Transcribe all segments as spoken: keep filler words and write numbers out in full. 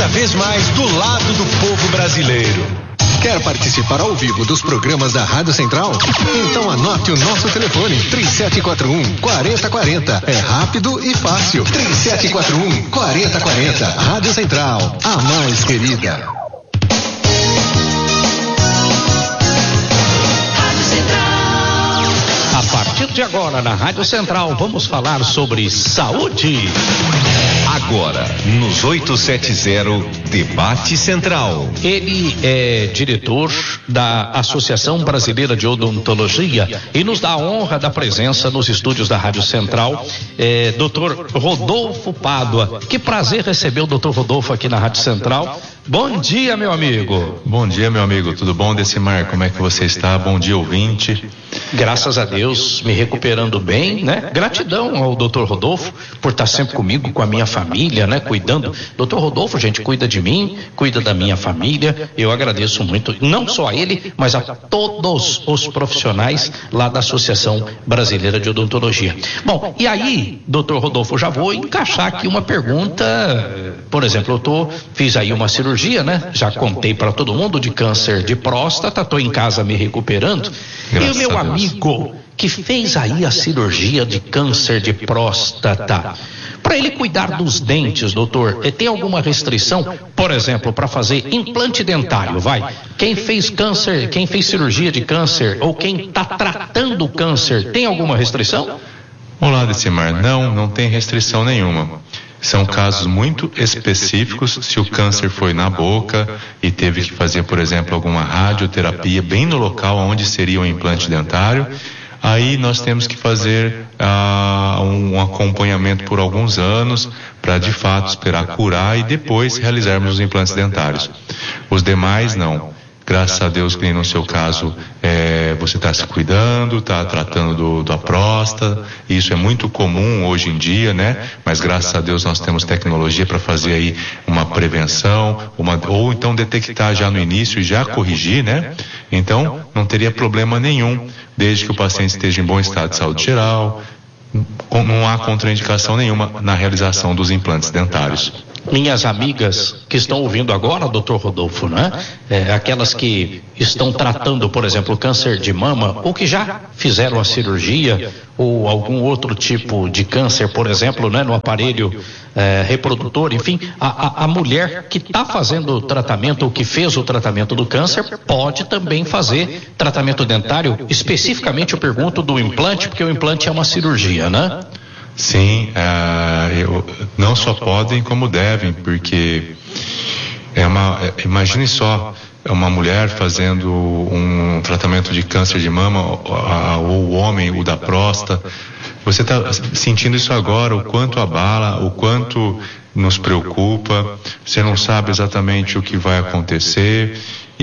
cada vez mais do lado do povo brasileiro. Quer participar ao vivo dos programas da Rádio Central? Então anote o nosso telefone, três sete quatro um, quatro zero quatro zero. É rápido e fácil. três sete quatro um, quatro zero quatro zero. Rádio Central, a mais querida. Rádio Central. A partir de agora, na Rádio Central, vamos falar sobre saúde. Agora, nos oitocentos e setenta, Debate Central. Ele é diretor da Associação Brasileira de Odontologia e nos dá a honra da presença nos estúdios da Rádio Central, é, doutor Rodolfo Pádua. Que prazer receber o doutor Rodolfo aqui na Rádio Central. Bom dia, meu amigo. Bom dia, meu amigo. Tudo bom, Decimar? Como é que você está? Bom dia, ouvinte. Graças a Deus, me recuperando bem, né? Gratidão ao doutor Rodolfo por estar sempre comigo, com a minha família, né? Cuidando. doutor Rodolfo, gente, cuida de mim, cuida da minha família. Eu agradeço muito, não só a ele, mas a todos os profissionais lá da Associação Brasileira de Odontologia. Bom, e aí, doutor Rodolfo, já vou encaixar aqui uma pergunta. Por exemplo, eu tô, fiz aí uma cirurgia, né? Já contei para todo mundo de câncer de próstata, tô em casa me recuperando. Graças e o meu a Deus. amigo que fez aí a cirurgia de câncer de próstata, para ele cuidar dos dentes, doutor, tem alguma restrição? Por exemplo, para fazer implante dentário, vai. Quem fez câncer, quem fez cirurgia de câncer ou quem está tratando o câncer, tem alguma restrição? Olá, Decimar. Não, não tem restrição nenhuma. São casos muito específicos, se o câncer foi na boca e teve que fazer, por exemplo, alguma radioterapia bem no local onde seria o implante dentário. Aí nós temos que fazer ah, um acompanhamento por alguns anos para de fato esperar curar e depois realizarmos os implantes dentários. Os demais não. Graças a Deus que no seu caso é, você está se cuidando, está tratando do, da próstata. Isso é muito comum hoje em dia, né? Mas graças a Deus nós temos tecnologia para fazer aí uma prevenção, uma, ou então detectar já no início e já corrigir, né? Então não teria problema nenhum, desde que o paciente esteja em bom estado de saúde geral. Não há contraindicação nenhuma na realização dos implantes dentários. Minhas amigas que estão ouvindo agora, doutor Rodolfo, né? É, aquelas que estão tratando, por exemplo, câncer de mama, ou que já fizeram a cirurgia, ou algum outro tipo de câncer, por exemplo, né? No aparelho é, reprodutor, enfim, a, a, a mulher que está fazendo o tratamento, ou que fez o tratamento do câncer, pode também fazer tratamento dentário. Especificamente eu pergunto do implante, porque o implante é uma cirurgia, né? Sim, uh, eu, não só podem como devem, porque é uma, imagine só, é uma mulher fazendo um tratamento de câncer de mama, ou o homem, o da próstata. Você está sentindo isso agora, o quanto abala, o quanto nos preocupa, você não sabe exatamente o que vai acontecer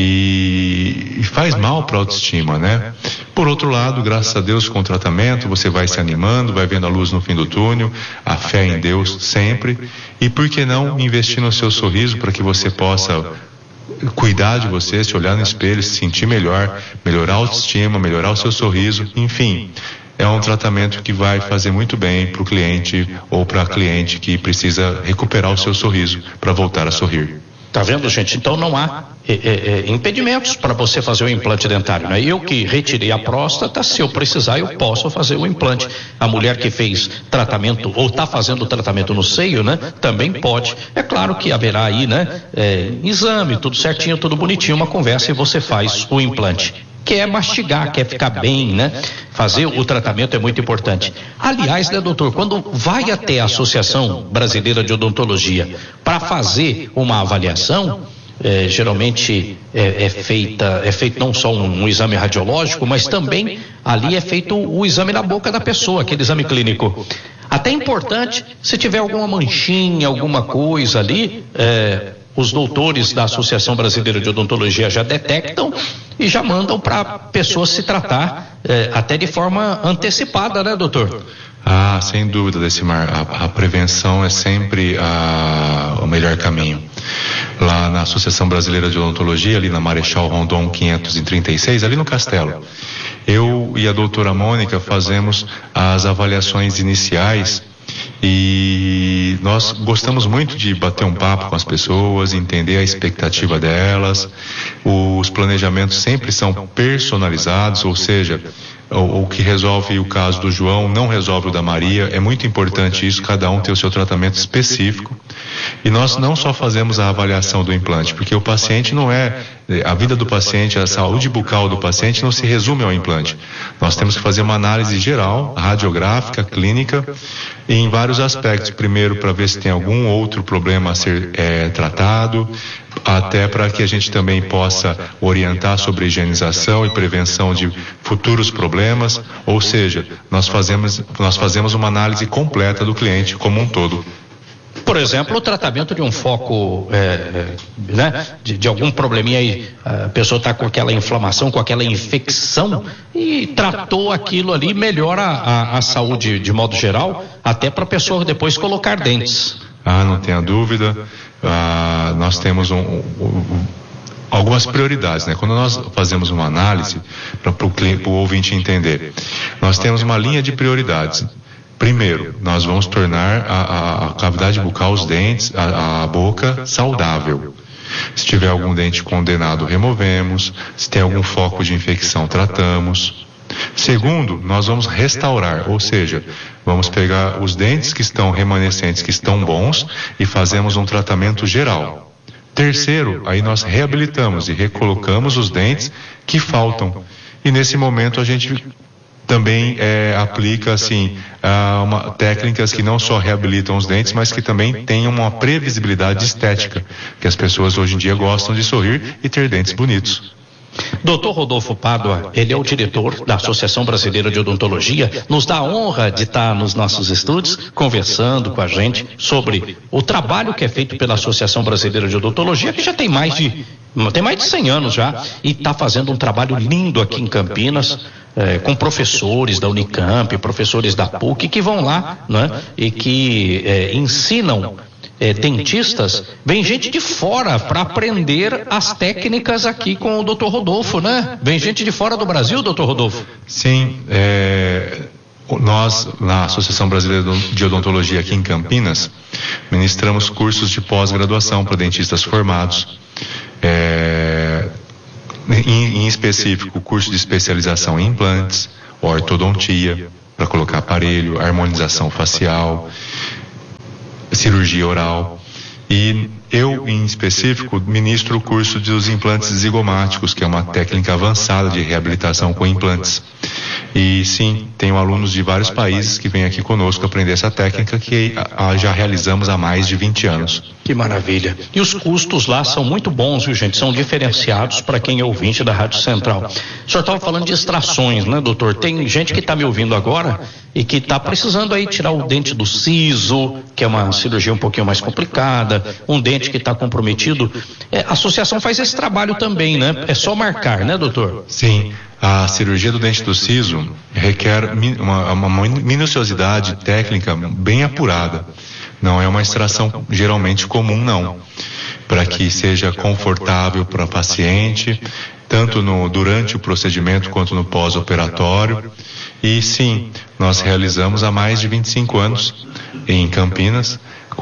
e, e faz mal para a autoestima, né? Por outro lado, graças a Deus, com o tratamento, você vai se animando, vai vendo a luz no fim do túnel, a fé em Deus sempre, e por que não investir no seu sorriso para que você possa cuidar de você, se olhar no espelho, se sentir melhor, melhorar a autoestima, melhorar o seu sorriso, enfim. É um tratamento que vai fazer muito bem para o cliente ou para a cliente que precisa recuperar o seu sorriso para voltar a sorrir. Tá vendo, gente? Então não há é, é, impedimentos para você fazer o implante dentário, né? Eu que retirei a próstata, se eu precisar, eu posso fazer o implante. A mulher que fez tratamento ou está fazendo tratamento no seio, né? Também pode. É claro que haverá aí, né? É, exame, tudo certinho, tudo bonitinho, uma conversa e você faz o implante. Quer mastigar, quer ficar bem, né? Fazer o tratamento é muito importante. Aliás, né, doutor, quando vai até a Associação Brasileira de Odontologia para fazer uma avaliação, é, geralmente é, é feita, é feito não só um, um exame radiológico, mas também ali é feito o exame na boca da pessoa, aquele exame clínico. Até importante, se tiver alguma manchinha, alguma coisa ali, é, os doutores da Associação Brasileira de Odontologia já detectam e já mandam para a pessoa se tratar eh, até de forma antecipada, né, doutor? Ah, sem dúvida, Decimar. A, a prevenção é sempre a, o melhor caminho. Lá na Associação Brasileira de Odontologia, ali na Marechal Rondon quinhentos e trinta e seis, ali no Castelo, eu e a doutora Mônica fazemos as avaliações iniciais E nós gostamos muito de bater um papo com as pessoas, entender a expectativa delas. Os planejamentos sempre são personalizados, ou seja, o, o que resolve o caso do João não resolve o da Maria. É muito importante isso, cada um ter o seu tratamento específico. E nós não só fazemos a avaliação do implante, porque o paciente não é, a vida do paciente, a saúde bucal do paciente não se resume ao implante. Nós temos que fazer uma análise geral, radiográfica, clínica, em vários aspectos. Primeiro, para ver se tem algum outro problema a ser é, tratado, até para que a gente também possa orientar sobre higienização e prevenção de futuros problemas. Ou seja, nós fazemos, nós fazemos uma análise completa do cliente como um todo. Por exemplo, o tratamento de um foco, é, né, de, de algum probleminha aí, a pessoa está com aquela inflamação, com aquela infecção e tratou aquilo ali, melhora a, a saúde de modo geral, até para a pessoa depois colocar dentes. Ah, não tenha dúvida. Ah, nós temos um, um, um, algumas prioridades, né? Quando nós fazemos uma análise, para o ouvinte entender, nós temos uma linha de prioridades. Primeiro, nós vamos tornar a, a, a cavidade bucal, os dentes, a, a boca saudável. Se tiver algum dente condenado, removemos. Se tem algum foco de infecção, tratamos. Segundo, nós vamos restaurar, ou seja, vamos pegar os dentes que estão remanescentes, que estão bons, e fazemos um tratamento geral. Terceiro, aí nós reabilitamos e recolocamos os dentes que faltam. E nesse momento a gente também é, aplica assim uh, uma, técnicas que não só reabilitam os dentes, mas que também tenham uma previsibilidade estética, que as pessoas hoje em dia gostam de sorrir e ter dentes bonitos. doutor Rodolfo Pádua, ele é o diretor da Associação Brasileira de Odontologia, nos dá a honra de estar nos nossos estúdios conversando com a gente sobre o trabalho que é feito pela Associação Brasileira de Odontologia, que já tem mais de tem mais de cem anos já, e está fazendo um trabalho lindo aqui em Campinas, é, com professores da Unicamp, professores da P U C, que vão lá, né, e que é, ensinam É, dentistas, vem gente de fora para aprender as técnicas aqui com o doutor Rodolfo, né? Vem gente de fora do Brasil, doutor Rodolfo? Sim, é, nós, na Associação Brasileira de Odontologia aqui em Campinas, ministramos cursos de pós-graduação para dentistas formados, é, em, em específico, o curso de especialização em implantes, ortodontia, para colocar aparelho, harmonização facial, cirurgia oral, e eu, em específico, ministro o curso dos implantes zigomáticos, que é uma técnica avançada de reabilitação com implantes. E sim, tenho alunos de vários países que vêm aqui conosco aprender essa técnica que a, a, já realizamos há mais de vinte anos. Que maravilha. E os custos lá são muito bons, viu, gente? São diferenciados para quem é ouvinte da Rádio Central. O senhor estava falando de extrações, né, doutor? Tem gente que está me ouvindo agora e que está precisando aí tirar o dente do siso, que é uma cirurgia um pouquinho mais complicada, um dente que está comprometido. É, a associação faz esse trabalho também, né? É só marcar, né, doutor? Sim. A cirurgia do dente do siso requer uma, uma minuciosidade técnica bem apurada. Não é uma extração geralmente comum, não. Para que seja confortável para o paciente, tanto no, durante o procedimento quanto no pós-operatório. E sim, nós realizamos há mais de vinte e cinco anos em Campinas,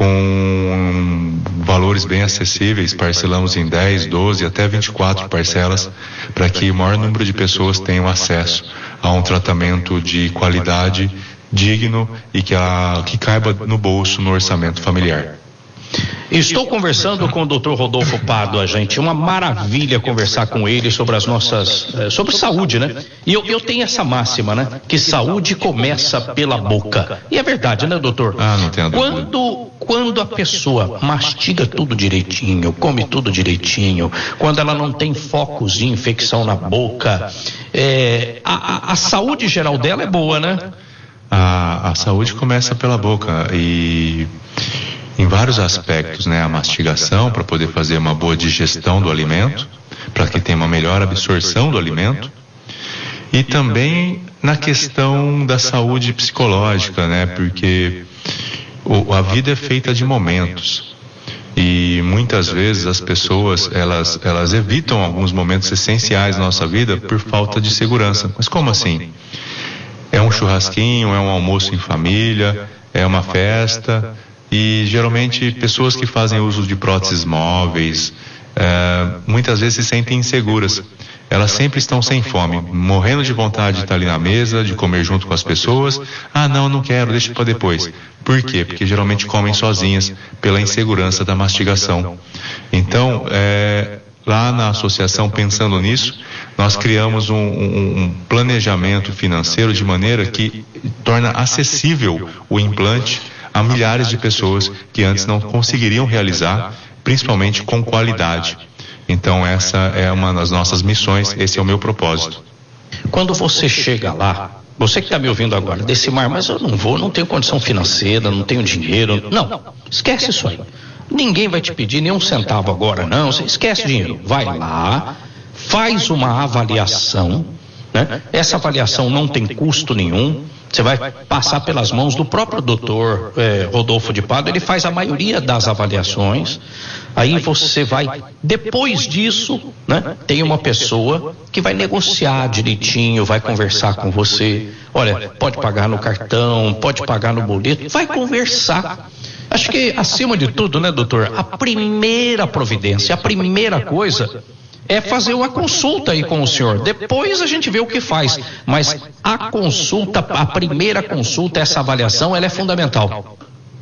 com valores bem acessíveis, parcelamos em dez, doze, até vinte e quatro parcelas, para que o maior número de pessoas tenham acesso a um tratamento de qualidade, digno e que, a, que caiba no bolso, no orçamento familiar. Estou conversando com o doutor Rodolfo Pádua, gente, uma maravilha conversar com ele sobre as nossas, sobre saúde, né? E eu, eu tenho essa máxima, né? Que saúde começa pela boca. E é verdade, né, doutor? Ah, não tenho dúvida. Quando, quando a pessoa mastiga tudo direitinho, come tudo direitinho, quando ela não tem focos de infecção na boca, é, a, a, a saúde geral dela é boa, né? A, a saúde começa pela boca e em vários aspectos, né? A mastigação para poder fazer uma boa digestão do alimento, para que tenha uma melhor absorção do alimento, e também na questão da saúde psicológica, né? Porque o, a vida é feita de momentos e muitas vezes as pessoas elas elas evitam alguns momentos essenciais da nossa vida por falta de segurança. Mas como assim? É um churrasquinho, é um almoço em família, é uma festa, e geralmente pessoas que fazem uso de próteses móveis, é, muitas vezes se sentem inseguras. Elas sempre estão sem fome, morrendo de vontade de estar ali na mesa, de comer junto com as pessoas. Ah, não, não quero, deixa para depois. Por quê? Porque geralmente comem sozinhas pela insegurança da mastigação. Então, é, lá na associação, pensando nisso, nós criamos um, um, um planejamento financeiro de maneira que torna acessível o implante a milhares de pessoas que antes não conseguiriam realizar, principalmente com qualidade. Então essa é uma das nossas missões, esse é o meu propósito. Quando você chega lá, você que está me ouvindo agora, Decimar, mas eu não vou, não tenho condição financeira, não tenho dinheiro. Não, esquece isso aí. Ninguém vai te pedir nem um centavo agora, não. Você esquece o dinheiro. Vai lá, faz uma avaliação, né? Essa avaliação não tem custo nenhum. Você vai passar pelas mãos do próprio doutor eh, Rodolfo de Pádua, ele faz a maioria das avaliações. Aí você vai, depois disso, né, tem uma pessoa que vai negociar direitinho, vai conversar com você. Olha, pode pagar no cartão, pode pagar no boleto, vai conversar. Acho que, acima de tudo, né, doutor, a primeira providência, a primeira coisa é fazer uma consulta aí com o senhor. Depois a gente vê o que faz. Mas a consulta, a primeira consulta, essa avaliação, ela é fundamental.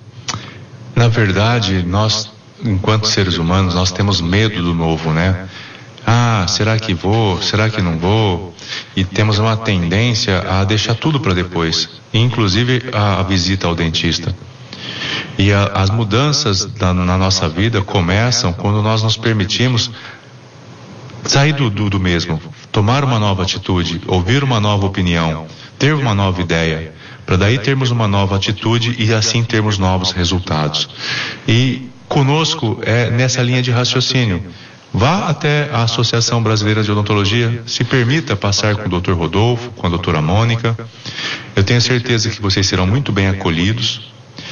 Na verdade, nós, enquanto seres humanos, nós temos medo do novo, né? Ah, será que vou? Será que não vou? E temos uma tendência a deixar tudo para depois, inclusive a, a visita ao dentista. E a, as mudanças da, na nossa vida começam quando nós nos permitimos sair do, do, do mesmo, tomar uma nova atitude, ouvir uma nova opinião, ter uma nova ideia, para daí termos uma nova atitude e assim termos novos resultados. E conosco é nessa linha de raciocínio. Vá até a Associação Brasileira de Odontologia, se permita passar com o doutor Rodolfo, com a doutora Mônica. Eu tenho certeza que vocês serão muito bem acolhidos,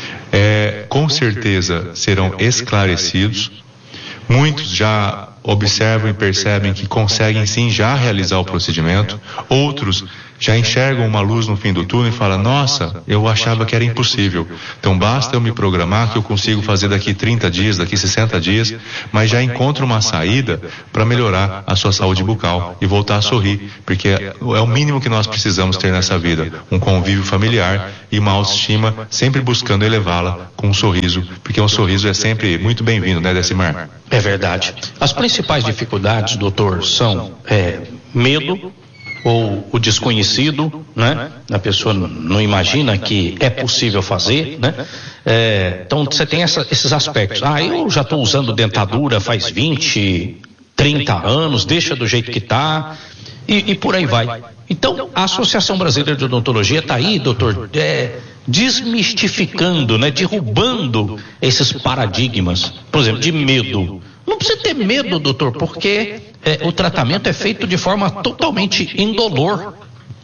é, com certeza serão esclarecidos. Muitos já observam e percebem que conseguem sim já realizar o procedimento. Outros já enxergam uma luz no fim do túnel e falam: nossa, eu achava que era impossível. Então basta eu me programar que eu consigo fazer daqui trinta dias, daqui sessenta dias, mas já encontro uma saída para melhorar a sua saúde bucal e voltar a sorrir, porque é o mínimo que nós precisamos ter nessa vida, um convívio familiar e uma autoestima, sempre buscando elevá-la com um sorriso, porque um sorriso é sempre muito bem-vindo, né, Decimar? É verdade. As principais dificuldades, doutor, são é, medo ou o desconhecido, né? A pessoa não imagina que é possível fazer, né? É, então você tem essa, esses aspectos. Ah, eu já estou usando dentadura faz vinte, trinta anos, deixa do jeito que está e, e por aí vai. Então a Associação Brasileira de Odontologia está aí, doutor, é, desmistificando, né? Derrubando esses paradigmas, por exemplo, de medo. Não precisa ter medo, doutor, porque é, o tratamento é feito de forma totalmente indolor.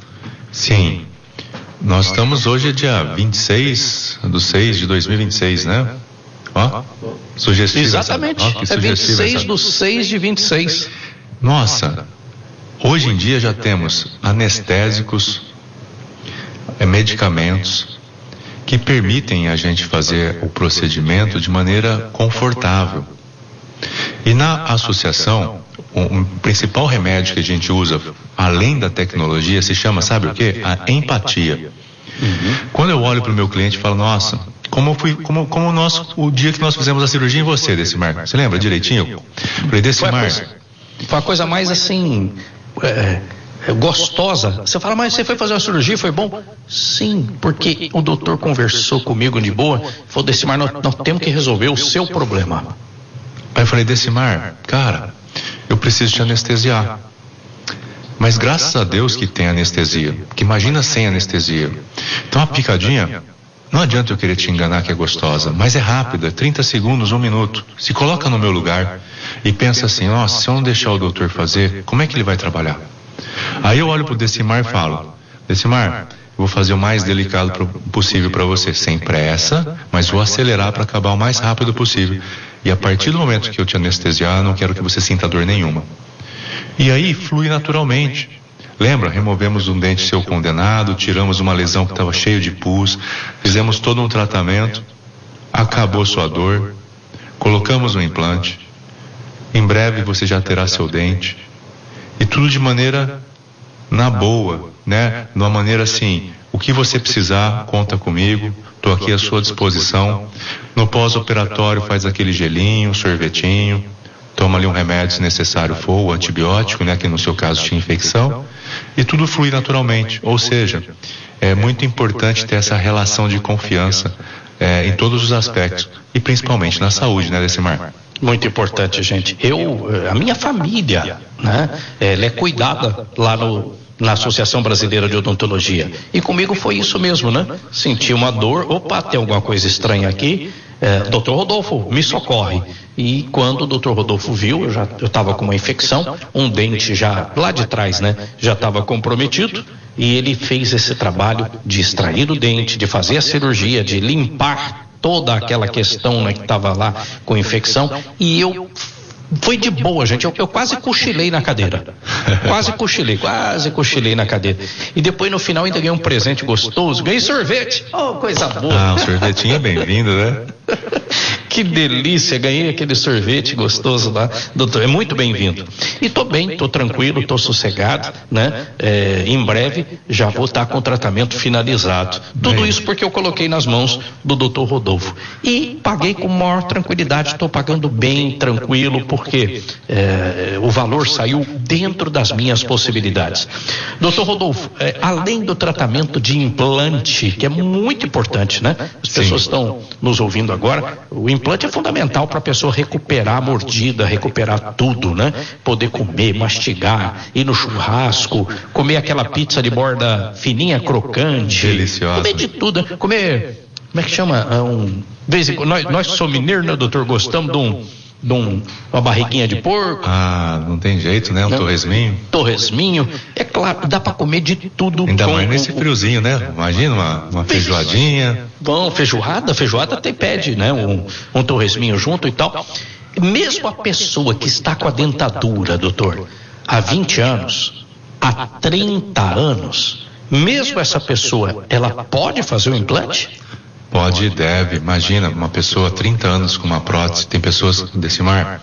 Sim. Nós estamos hoje dia vinte e seis de seis de dois mil e vinte e seis, né? Ó, sugestivo. Exatamente. Ó, é vinte e seis de seis de vinte e seis. Nossa, hoje em dia já temos anestésicos, é, medicamentos que permitem a gente fazer o procedimento de maneira confortável. E na associação, o, o principal remédio que a gente usa, além da tecnologia, se chama, sabe o quê? A empatia. Uhum. Quando eu olho para o meu cliente e falo: nossa, como fui, como, como nós, o dia que nós fizemos a cirurgia em você, Decimar, você lembra direitinho? Falei: Decimar, foi a coisa mais assim, é, é, gostosa. Você fala: mas você foi fazer uma cirurgia, foi bom? Sim, porque o doutor conversou comigo de boa, falou: Decimar, nós, nós temos que resolver o seu problema. Aí eu falei: Decimar, cara, eu preciso te anestesiar. Mas graças a Deus que tem anestesia, que imagina sem anestesia. Então a picadinha, não adianta eu querer te enganar que é gostosa, mas é rápida, trinta segundos, um minuto. Se coloca no meu lugar e pensa assim: nossa, se eu não deixar o doutor fazer, como é que ele vai trabalhar? Aí eu olho pro Decimar e falo: Decimar, eu vou fazer o mais delicado possível para você, sem pressa, mas vou acelerar para acabar o mais rápido possível. E a partir do momento que eu te anestesiar, não quero que você sinta dor nenhuma. E aí flui naturalmente. Lembra? Removemos um dente seu condenado, tiramos uma lesão que estava cheio de pus, fizemos todo um tratamento, acabou sua dor, colocamos um implante, em breve você já terá seu dente, e tudo de maneira na boa, né? De uma maneira assim, o que você precisar, conta comigo, estou aqui à sua disposição. No pós-operatório faz aquele gelinho, sorvetinho, toma ali um remédio se necessário for, o antibiótico, né, que no seu caso tinha infecção, e tudo flui naturalmente. Ou seja, é muito importante ter essa relação de confiança é, em todos os aspectos, e principalmente na saúde, né, Decimar? Muito importante, gente. Eu, a minha família, né, ela é cuidada lá no, na Associação Brasileira de Odontologia. E comigo foi isso mesmo, né? Senti uma dor, opa, tem alguma coisa estranha aqui. É, doutor Rodolfo, me socorre. E quando o doutor Rodolfo viu, eu já eu estava com uma infecção, um dente já lá de trás, né, já estava comprometido, e ele fez esse trabalho de extrair o dente, de fazer a cirurgia, de limpar toda aquela questão, né, que estava lá com infecção, e eu foi de boa, gente. Eu, eu quase cochilei na cadeira. Quase cochilei, quase cochilei na cadeira. E depois, no final, ainda ganhei um presente gostoso. Ganhei sorvete. Oh, coisa boa. Ah, um sorvetinho é bem-vindo, né? Que delícia, ganhei aquele sorvete gostoso lá, doutor, é muito bem-vindo. E tô bem, tô tranquilo, tô sossegado, né? É, em breve já vou estar com o tratamento finalizado. Tudo isso porque eu coloquei nas mãos do doutor Rodolfo. E paguei com maior tranquilidade, estou pagando bem, tranquilo, porque é, o valor saiu dentro das minhas possibilidades. doutor Rodolfo, é, além do tratamento de implante, que é muito importante, né? As pessoas estão nos ouvindo agora, o implante é fundamental para a pessoa recuperar a mordida, recuperar tudo, né? Poder comer, mastigar, ir no churrasco, comer aquela pizza de borda fininha, crocante. Deliciosa. Comer de tudo, comer, como é que chama? Um, vez em, nós, nós que somos mineiros, né, doutor? Gostamos de um... de um, uma barriguinha de porco. Ah, não tem jeito, né? Um não, torresminho. Torresminho. É claro, dá pra comer de tudo. Ainda mais nesse friozinho, né? Imagina uma, uma feijoadinha. Bom, feijoada, feijoada até pede, né? Um, um torresminho junto e tal. Mesmo a pessoa que está com a dentadura, doutor, há vinte anos, há trinta anos, mesmo essa pessoa, ela pode fazer o implante? Pode e deve. Imagina, uma pessoa trinta anos com uma prótese. Tem pessoas, Decimar,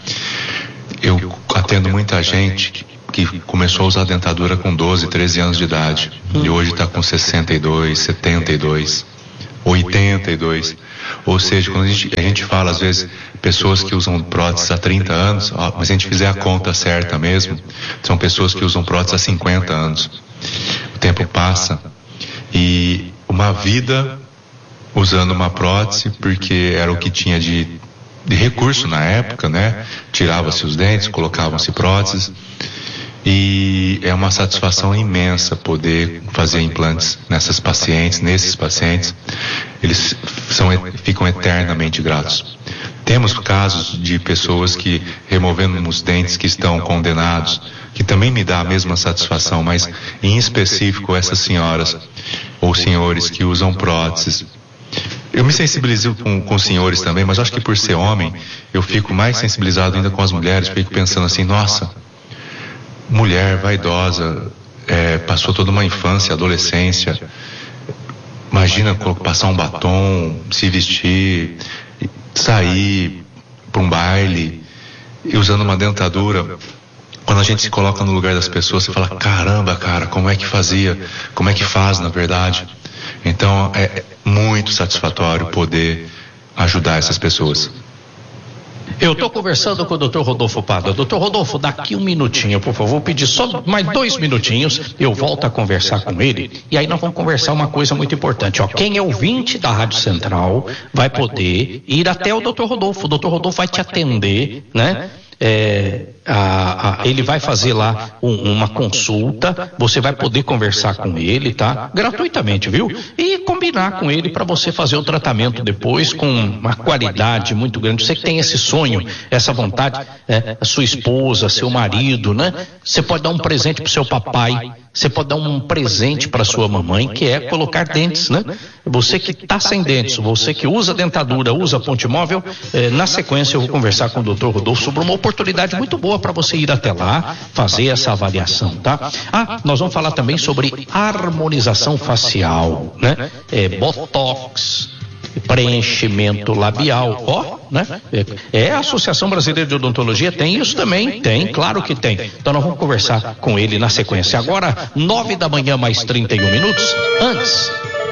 eu atendo muita gente que começou a usar dentadura com doze, treze anos de idade e hoje está com sessenta e dois, setenta e dois, oitenta e dois. Ou seja, quando a gente, a gente fala às vezes pessoas que usam prótese há trinta anos, ó, mas se a gente fizer a conta certa mesmo, são pessoas que usam prótese há cinquenta anos. O tempo passa e uma vida usando uma prótese, porque era o que tinha de, de recurso na época, né? Tirava-se os dentes, colocavam-se próteses, e é uma satisfação imensa poder fazer implantes nessas pacientes, nesses pacientes. Eles são, ficam eternamente gratos. Temos casos de pessoas que removemos dentes que estão condenados, que também me dá a mesma satisfação, mas em específico essas senhoras ou senhores que usam próteses. Eu me sensibilizo com, com os senhores também, mas acho que por ser homem, eu fico mais sensibilizado ainda com as mulheres, fico pensando assim, nossa, mulher vaidosa, é, passou toda uma infância, adolescência, imagina passar um batom, se vestir, sair para um baile, e usando uma dentadura. Quando a gente se coloca no lugar das pessoas, você fala, caramba, cara, como é que fazia, como é que faz, na verdade? Então, é muito satisfatório poder ajudar essas pessoas. Eu estou conversando com o doutor Rodolfo Padua. doutor Rodolfo, daqui um minutinho, por favor, vou pedir só mais dois minutinhos, eu volto a conversar com ele, e aí nós vamos conversar uma coisa muito importante. Ó, quem é ouvinte da Rádio Central vai poder ir até o doutor Rodolfo. O doutor Rodolfo vai te atender, né? É, a, a, ele vai fazer lá um, uma consulta, você vai poder conversar com ele, tá? Gratuitamente, viu? E combinar com ele para você fazer o tratamento depois com uma qualidade muito grande. Você que tem esse sonho, essa vontade, é, a sua esposa, seu marido, né? Você pode dar um presente pro seu papai, Você pode dar um presente para sua mamãe, que é colocar dentes, né? Você que está sem dentes, você que usa dentadura, usa ponte móvel, eh, na sequência eu vou conversar com o doutor Rodolfo sobre uma oportunidade muito boa para você ir até lá, fazer essa avaliação, tá? Ah, nós vamos falar também sobre harmonização facial, né? É, botox, preenchimento labial, ó, né? É a Associação Brasileira de Odontologia, tem isso também? Tem, claro que tem. Então nós vamos conversar com ele na sequência. Agora, nove da manhã mais trinta e um minutos. Antes,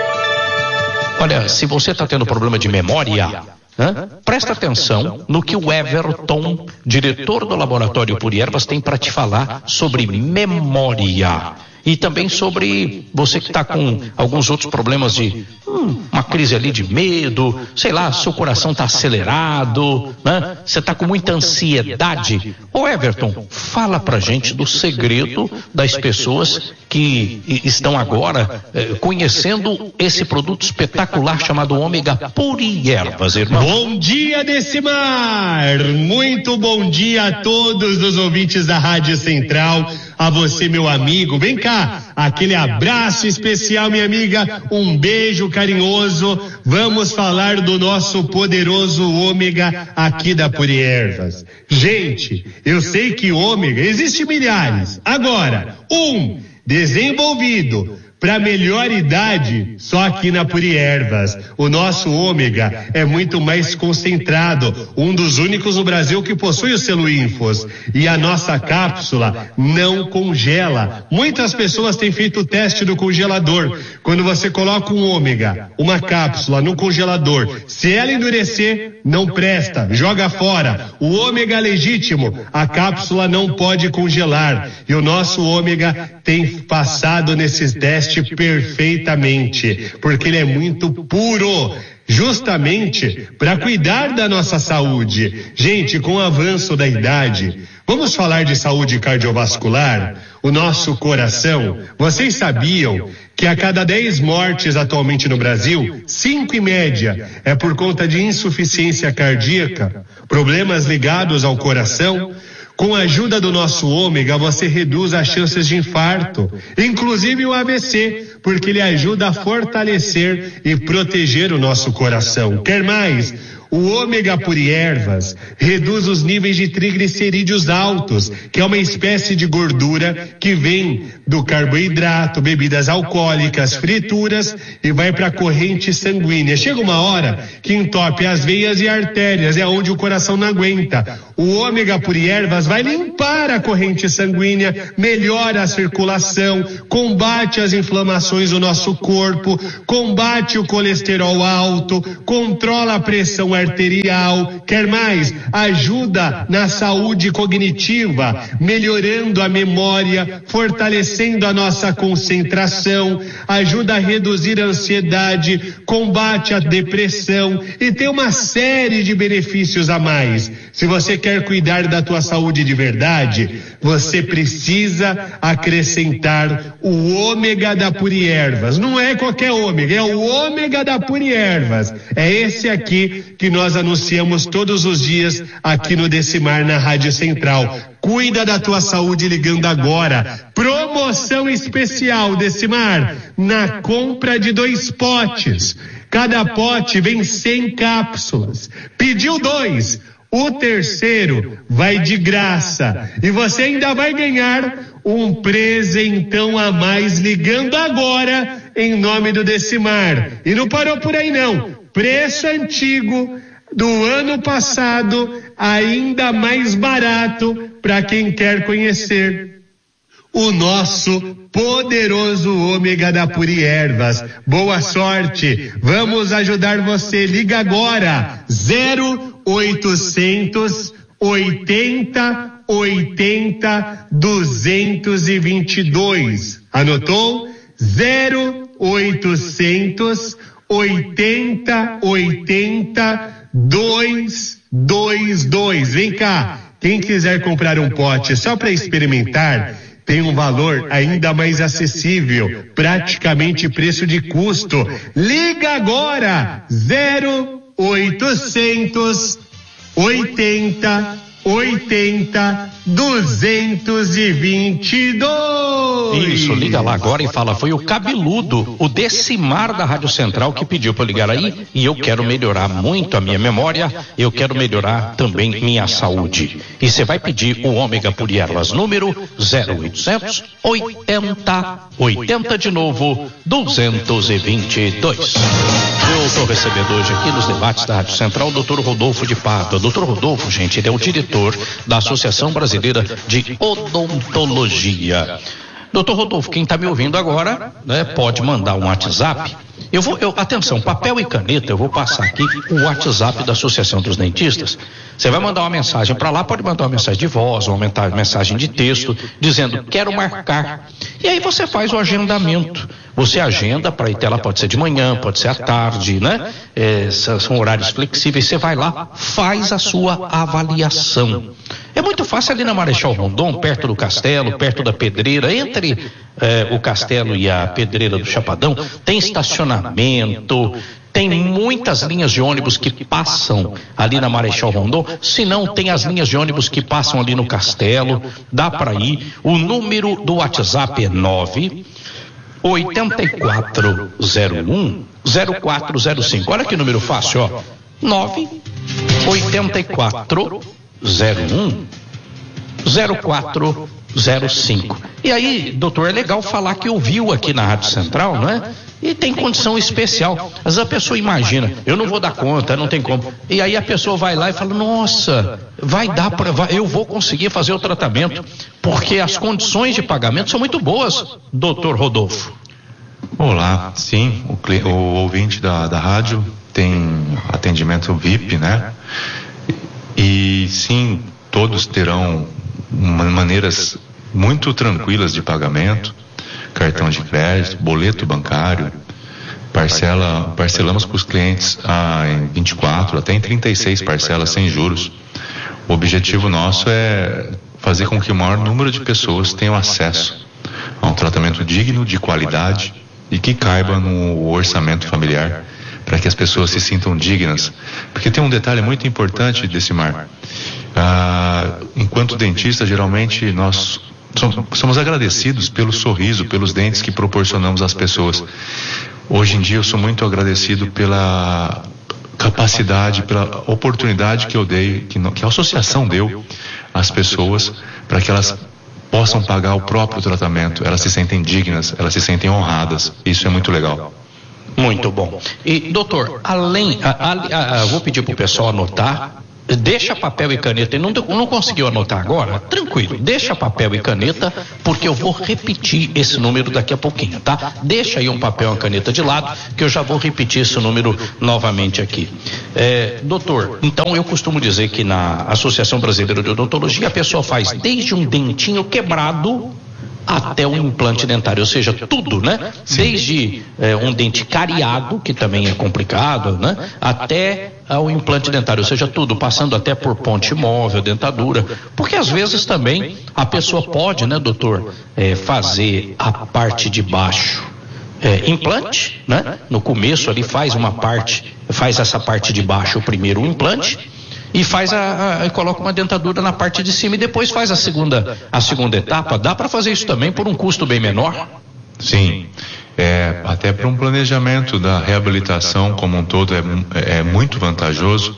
olha, se você está tendo problema de memória, Hã? Presta atenção no que o Everton, diretor do Laboratório Puri Ervas, tem para te falar sobre memória. E também sobre você que está com alguns outros problemas de hum, uma crise ali de medo, sei lá, seu coração está acelerado, né? Você está com muita ansiedade. Ô Everton, fala pra gente do segredo das pessoas que estão agora eh, conhecendo esse produto espetacular chamado Ômega Puri Ervas, irmão. Bom dia, Decimar! Muito bom dia a todos os ouvintes da Rádio Central, a você, meu amigo. Vem cá, aquele abraço especial, minha amiga, um beijo carinhoso. Vamos falar do nosso poderoso ômega aqui da Puri Ervas. Gente, eu sei que ômega existe milhares. Agora, um desenvolvido para melhor idade, só aqui na Puri Ervas. O nosso ômega é muito mais concentrado, um dos únicos no Brasil que possui o selo Infos. E a nossa cápsula não congela. Muitas pessoas têm feito o teste do congelador. Quando você coloca um ômega, uma cápsula no congelador, se ela endurecer, não presta, joga fora. O ômega legítimo, a cápsula não pode congelar. E o nosso ômega tem passado nesses testes perfeitamente, porque ele é muito puro, justamente para cuidar da nossa saúde. Gente, com o avanço da idade, vamos falar de saúde cardiovascular, o nosso coração. Vocês sabiam que a cada dez mortes atualmente no Brasil, cinco em média é por conta de insuficiência cardíaca, problemas ligados ao coração? Com a ajuda do nosso ômega, você reduz as chances de infarto, inclusive o A V C, porque ele ajuda a fortalecer e proteger o nosso coração. Quer mais? O ômega Puri Ervas reduz os níveis de triglicerídeos altos, que é uma espécie de gordura que vem do carboidrato, bebidas alcoólicas, frituras e vai para a corrente sanguínea. Chega uma hora que entope as veias e artérias, é onde o coração não aguenta. O ômega Puri Ervas vai limpar a corrente sanguínea, melhora a circulação, combate as inflamações do nosso corpo, combate o colesterol alto, controla a pressão arterial. Quer mais? Ajuda na saúde cognitiva, melhorando a memória, fortalecendo a nossa concentração, ajuda a reduzir a ansiedade, combate a depressão e tem uma série de benefícios a mais. Se você quer cuidar da tua saúde de verdade, você precisa acrescentar o ômega da Puri Ervas. Não é qualquer ômega, é o ômega da Puri Ervas. É esse aqui que nós anunciamos todos os dias aqui no Decimar na Rádio Central. Cuida da tua saúde ligando agora. Promoção especial, Decimar, na compra de dois potes. Cada pote vem cem cápsulas. Pediu dois, o terceiro vai de graça. E você ainda vai ganhar um presentão a mais ligando agora em nome do Decimar. E não parou por aí não. Preço antigo do ano passado, ainda mais barato para quem quer conhecer o nosso poderoso ômega da Puri Ervas. Boa sorte, vamos ajudar você. Liga agora, zero oitocentos oitenta oitenta duzentos e vinte e dois. Anotou? zero oitocentos oitenta oitenta duzentos e vinte e dois. Vem cá, quem quiser comprar um pote só para experimentar, tem um valor ainda mais acessível, praticamente preço de custo. Liga agora, zero oitocentos oitenta oitenta, duzentos e vinte e dois. Isso, liga lá agora e fala, foi o Cabeludo, o Decimar da Rádio Central que pediu para ligar aí, e eu quero melhorar muito a minha memória, eu quero melhorar também minha saúde. E você vai pedir o Ômega por Ervas, número zero oitocentos, oitenta, oitenta de novo, duzentos e vinte e dois. Eu estou recebendo hoje aqui nos debates da Rádio Central o doutor Rodolfo de Pádua. doutor Rodolfo, gente, ele é o diretor da Associação Brasileira de Odontologia. doutor Rodolfo, quem está me ouvindo agora, né, pode mandar um WhatsApp. Eu vou, eu, atenção, papel e caneta, eu vou passar aqui o WhatsApp da Associação dos Dentistas. Você vai mandar uma mensagem para lá, pode mandar uma mensagem de voz, uma mensagem de texto, dizendo, quero marcar. E aí você faz o agendamento. Você agenda para ir até lá, pode ser de manhã, pode ser à tarde, né? É, são horários flexíveis, você vai lá, faz a sua avaliação. É muito fácil ali na Marechal Rondon, perto do Castelo, perto da Pedreira, entre é, o Castelo e a Pedreira do Chapadão, tem estacionamento, tem muitas linhas de ônibus que passam ali na Marechal Rondon, se não tem as linhas de ônibus que passam ali no Castelo, dá para ir. O número do WhatsApp é nove oitenta e quatro zero um zero quatro zero cinco. Olha que número fácil, ó. nove oitenta e quatro zero um zero quatro zero cinco. E aí, doutor, é legal falar que ouviu aqui na Rádio Central, não é? E tem condição especial. Às vezes a pessoa imagina, eu não vou dar conta, não tem como. E aí a pessoa vai lá e fala, nossa, vai dar para, eu vou conseguir fazer o tratamento, porque as condições de pagamento são muito boas, doutor Rodolfo. Olá, sim, o, o ouvinte da, da rádio tem atendimento V I P, né? E sim, todos terão maneiras muito tranquilas de pagamento, cartão de crédito, boleto bancário, parcela, parcelamos para os clientes ah, em vinte e quatro, até em trinta e seis parcelas sem juros. O objetivo nosso é fazer com que o maior número de pessoas tenham acesso a um tratamento digno, de qualidade e que caiba no orçamento familiar, para que as pessoas se sintam dignas. Porque tem um detalhe muito importante, Decimar. Ah, enquanto dentista, geralmente nós somos agradecidos pelo sorriso, pelos dentes que proporcionamos às pessoas. Hoje em dia eu sou muito agradecido pela capacidade, pela oportunidade que eu dei, que, que a associação deu às pessoas, para que elas possam pagar o próprio tratamento. Elas se sentem dignas, elas se sentem honradas. Isso é muito legal. Muito bom. E, doutor, além, a, a, a, vou pedir para o pessoal anotar, deixa papel e caneta, e não, não conseguiu anotar agora? Tranquilo, deixa papel e caneta, porque eu vou repetir esse número daqui a pouquinho, tá? Deixa aí um papel e uma caneta de lado, que eu já vou repetir esse número novamente aqui. É, doutor, então eu costumo dizer que na Associação Brasileira de Odontologia, a pessoa faz desde um dentinho quebrado até o implante dentário, ou seja, tudo, né? Desde é, um dente cariado, que também é complicado, né? Até ao implante dentário, ou seja, tudo, passando até por ponte móvel, dentadura, porque às vezes também a pessoa pode, né, doutor, é, fazer a parte de baixo é, implante, né? No começo ali faz uma parte, faz essa parte de baixo primeiro o implante, e faz a, a, coloca uma dentadura na parte de cima e depois faz a segunda, a segunda etapa. Dá para fazer isso também por um custo bem menor? Sim, é, até para um planejamento da reabilitação como um todo é, é muito vantajoso.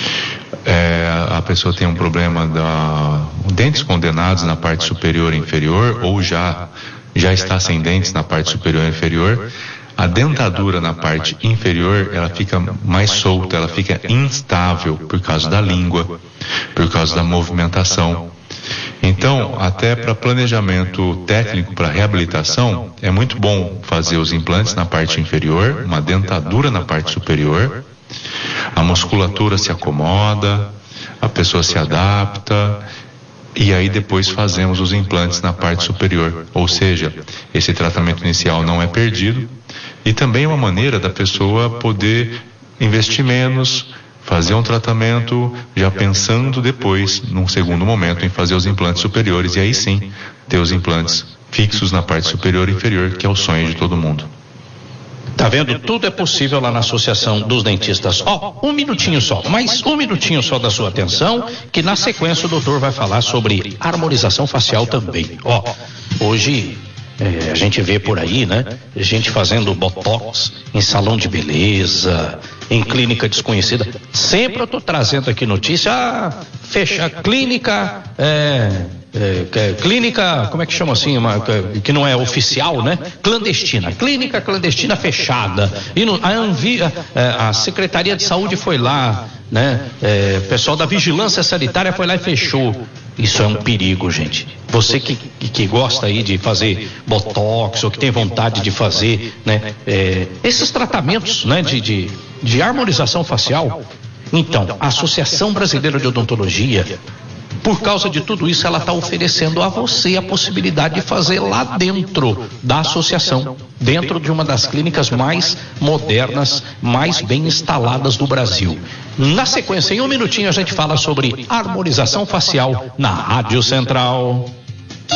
É, a pessoa tem um problema da dentes condenados na parte superior e inferior, ou já já está sem dentes na parte superior e inferior. A dentadura na parte inferior, ela fica mais solta, ela fica instável por causa da língua, por causa da movimentação. Então, até para planejamento técnico para reabilitação, é muito bom fazer os implantes na parte inferior, uma dentadura na parte superior, a musculatura se acomoda, a pessoa se adapta, e aí depois fazemos os implantes na parte superior. Ou seja, esse tratamento inicial não é perdido, e também é uma maneira da pessoa poder investir menos, fazer um tratamento já pensando depois, num segundo momento, em fazer os implantes superiores, e aí sim ter os implantes fixos na parte superior e inferior, que é o sonho de todo mundo. Tá vendo? Tudo é possível lá na Associação dos Dentistas. Ó, um minutinho só, mas um minutinho só da sua atenção, que na sequência o doutor vai falar sobre harmonização facial também. Ó, hoje é, a gente vê por aí, né? Gente fazendo botox em salão de beleza, em clínica desconhecida. Sempre eu tô trazendo aqui notícia, ah, fecha clínica, é, é, clínica, como é que chama assim, uma, que não é oficial, né? Clandestina, clínica clandestina fechada. E no, a Anvi, a, a Secretaria de Saúde foi lá, né? É, o pessoal da Vigilância Sanitária foi lá e fechou. Isso é um perigo, gente. Você que, que, que gosta aí de fazer botox ou que tem vontade de fazer, né? É, esses tratamentos, né? De, de, de harmonização facial. Então, a Associação Brasileira de Odontologia, por causa de tudo isso, ela está oferecendo a você a possibilidade de fazer lá dentro da associação, dentro de uma das clínicas mais modernas, mais bem instaladas do Brasil. Na sequência, em um minutinho, a gente fala sobre harmonização facial na Rádio Central.